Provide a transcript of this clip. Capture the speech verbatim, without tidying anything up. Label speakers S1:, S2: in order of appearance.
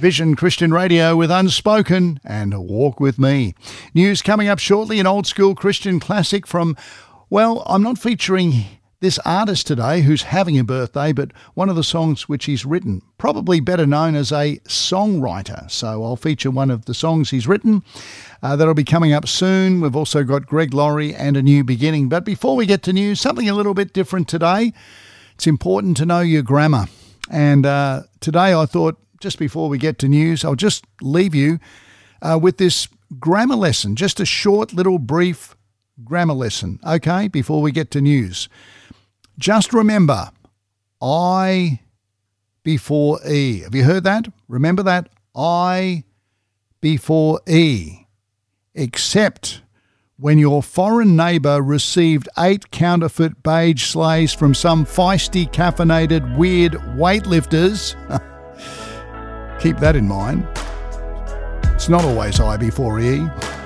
S1: Vision Christian Radio with Unspoken and Walk With Me. News coming up shortly, an old school Christian classic from, well, I'm not featuring this artist today who's having a birthday, but one of the songs which he's written, probably better known as a songwriter. So I'll feature one of the songs he's written. Uh, that'll be coming up soon. We've also got Greg Laurie and A New Beginning. But before we get to news, something a little bit different today. It's important to know your grammar. And uh, today I thought, just before we get to news, I'll just leave you uh, with this grammar lesson, just a short little brief grammar lesson, okay, before we get to news. Just remember, I before E. Have you heard that? Remember that? I before E. Except when your foreign neighbour received eight counterfeit beige sleighs from some feisty, caffeinated, weird weightlifters. Keep that in mind. It's not always I before E.